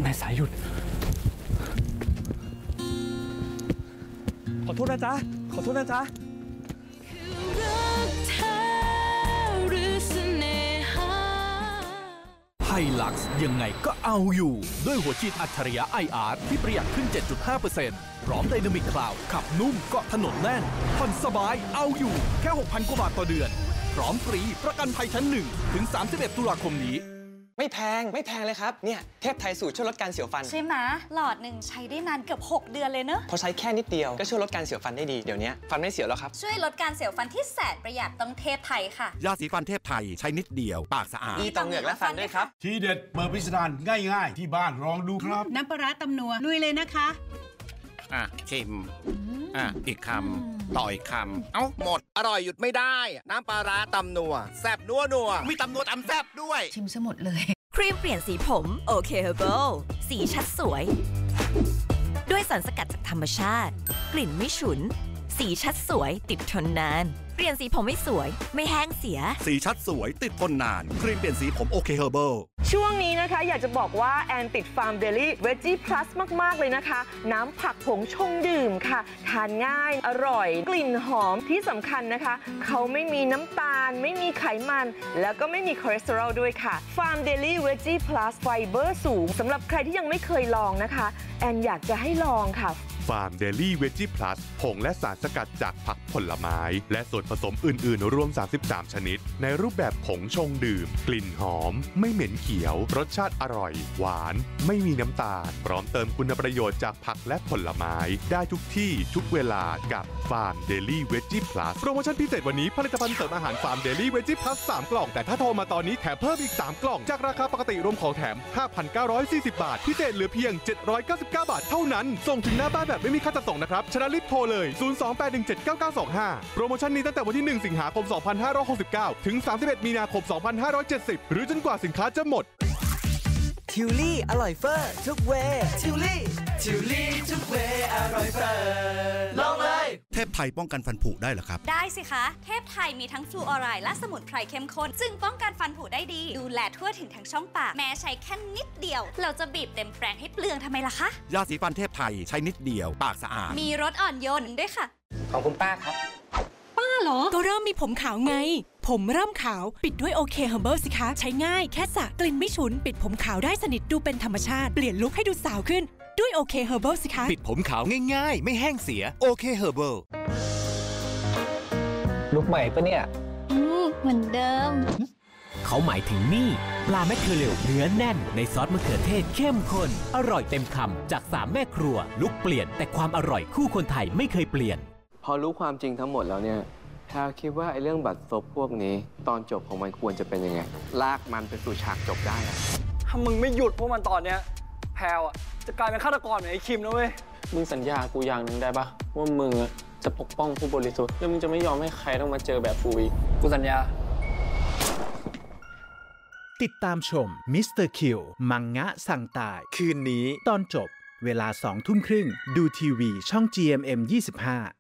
นายสายหยุดขอโทษนะจ๊ะขอโทษนะจ๊ะไฮลักซ์ยังไงก็เอาอยู่ด้วยหัวฉีดอัจฉริยะ IR ที่ประหยัดขึ้น 7.5% พร้อมไดนามิกคลาวด์ขับนุ่มเกาะถนนแน่นผ่อนสบายเอาอยู่แค่ 6,000 กว่าบาทต่อเดือนพร้อมฟรีประกันภัยชั้น1ถึง 31 ตุลาคมนี้ไม่แพงเลยครับเนี่ยเทพไทยสูตรช่วยลดการเสียวฟันใช่ไหมหลอดหนึ่งใช้ได้นานเกือบ6 เดือนเลยเนอะพอใช้แค่นิดเดียวก็ช่วยลดการเสียวฟันได้ดีเดี๋ยวนี้ฟันไม่เสียวแล้วครับช่วยลดการเสียวฟันที่แสนประหยัดต้องเทพไทยค่ะยาสีฟันเทพไทยใช้นิดเดียวปากสะอาดดีต่อเหงือกและฟันด้วยครับทีเด็ดเปิดพิสดารง่ายๆที่บ้านลองดูครับน้ำปลาร้าตำนัวลุยเลยนะคะชิมอีกคำต่ออีกคำเอ้าหมดอร่อยหยุดไม่ได้น้ำปลาร้าตำนัวแซ่บนัวมีตำนัวตำแซ่บด้วยชิมซะหมดเลยครีมเปลี่ยนสีผมโอเคเฮอร์เบิลสีชัดสวยด้วยสารสกัดจากธรรมชาติกลิ่นไม่ฉุนสีชัดสวยติดทนนานเปลี่ยนสีผมไม่สวยไม่แห้งเสียสีชัดสวยติดทนนานครีมเปลี่ยนสีผมโอเคเฮอร์เบิลช่วงนี้นะคะอยากจะบอกว่าแอนติดฟาร์มเดลี่เวจจี้พลัสมากๆเลยนะคะน้ำผักผงชงดื่มค่ะทานง่ายอร่อยกลิ่นหอมที่สำคัญนะคะเขาไม่มีน้ำตาลไม่มีไขมันแล้วก็ไม่มีคอเลสเตอรอลด้วยค่ะฟาร์มเดลี่เวจจี้พลัสไฟเบอร์สูงสำหรับใครที่ยังไม่เคยลองนะคะแอนอยากจะให้ลองค่ะฟาร์มเดลี่เวจจี้พลัสผงและสารสกัดจากผักผลไม้และส่วนผสมอื่นๆรวม33ชนิดในรูปแบบผงชงดื่มกลิ่นหอมไม่เหม็นเขียวรสชาติอร่อยหวานไม่มีน้ำตาลพร้อมเติมคุณประโยชน์จากผักและผลไม้ได้ทุกที่ทุกเวลากับฟาร์มเดลี่เวจจี้พลัสโปรโมชั่นพิเศษวันนี้ผลิตภัณฑ์เสริมอาหารฟาร์มเดลี่เวจจี้พลัส3 กล่องแต่ถ้าโทรมาตอนนี้แถมเพิ่มอีก3 กล่องจากราคาปกติรวมของแถม 5,940 บาทพิเศษเหลือเพียง799 บาทเท่านั้นส่งถึงหน้าบ้านแบบไม่มีค่าจัดส่งนะครับฉะนั้นรีบโทรเลย028179925โปรโมชั่นนี้ตั้งแต่วันที่1 สิงหาคม 2569ถึง31 มีนาคม 2570หรือจนกว่าสินค้าจะหมดทิวลี่อร่อยเฟอร์ทุกเวทิวลี่ทุกเวอร่อยเฟอร์ลองเลยเทพไทยป้องกันฟันผุได้เหรอครับได้สิคะเทพไทยมีทั้งฟลูออไรด์และสมุนไพรเข้มข้นจึงป้องกันฟันผุได้ดีดูแลทั่วถึงทั้งช่องปากแม้ใช้แค่นิดเดียวเราจะบีบเต็มแปรงให้เปลืองทำไมล่ะคะยาสีฟันเทพไทยใช้นิดเดียวปากสะอาดมีรสอ่อนโยนด้วยค่ะของคุณป้าครับป้าเหรอก็เริ่มมีผมขาวไงผมเริ่มขาวปิดด้วยโอเคเฮอร์เบิลสิคะใช้ง่ายแค่สระกลิ่นไม่ฉุนปิดผมขาวได้สนิทดูเป็นธรรมชาติเปลี่ยนลุคให้ดูสาวขึ้นด้วยโอเคเฮอร์เบิลสิคะปิดผมขาวง่ายๆไม่แห้งเสียโอเคเฮอร์เบิลลุคใหม่ปะเนี่ยเหมือนเดิมเขาหมายถึงนี่ปลาแมคเคอเรลเนื้อแน่นในซอสมะเขือเทศเข้มข้นอร่อยเต็มคำจาก3 แม่ครัวลุคเปลี่ยนแต่ความอร่อยคู่คนไทยไม่เคยเปลี่ยนพอรู้ความจริงทั้งหมดแล้วเนี่ยแพรคิดว่าไอ้เรื่องบัตรซบพวกนี้ตอนจบของมันควรจะเป็นยังไงลากมันไปสู่ฉากจบได้ถ้ามึงไม่หยุดพวกมันตอนเนี้ยแพรจะกลายเป็นฆาตกรเหมือนไอ้คิมนะเว้ยมึงสัญญากูอย่างหนึ่งได้ปะว่ามึงจะปกป้องผู้บริสุทธิ์แล้วมึงจะไม่ยอมให้ใครต้องมาเจอแบบกูอีกกูสัญญาติดตามชมมิสเตอร์คิวมังงะสั่งตายคืนนี้ตอนจบเวลา 20:30 ดูทีวีช่อง GMM 25